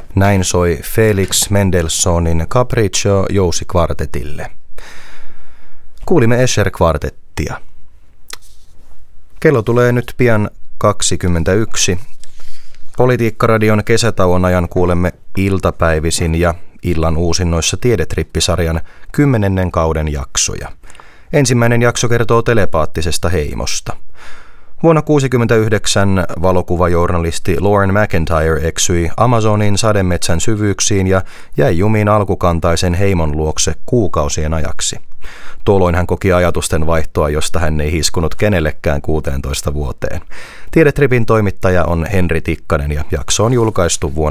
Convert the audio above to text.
Näin soi Felix Mendelssohnin Capriccio jousikvartetille. Kuulimme Escher-kvartettia. Kello tulee nyt pian 21. Politiikkaradion kesätauon ajan kuulemme iltapäivisin ja illan uusinnoissa Tiedetrippisarjan 10. kauden jaksoja. Ensimmäinen jakso kertoo telepaattisesta heimosta. Vuonna 1969 valokuvajournalisti Lauren McIntyre eksyi Amazonin sademetsän syvyyksiin ja jäi jumiin alkukantaisen heimon luokse kuukausien ajaksi. Tuolloin hän koki ajatusten vaihtoa, josta hän ei hiskunut kenellekään 16 vuoteen. Tiedetripin toimittaja on Henri Tikkanen ja jakso on julkaistu vuonna